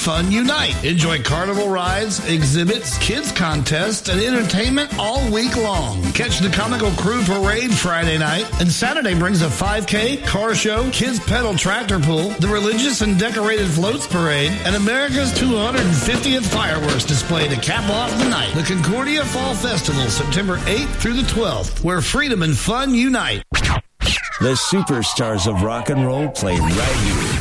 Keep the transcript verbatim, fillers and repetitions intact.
Fun Unite. Enjoy carnival rides, exhibits, kids contests, and entertainment all week long. Catch the Comical Crew Parade Friday night, and Saturday brings a five K, car show, kids pedal tractor pull, the religious and decorated floats parade, and America's two hundred fiftieth fireworks display to cap off the night. The Concordia Fall Festival, September eighth through the twelfth, where freedom and fun unite. The superstars of rock and roll play right here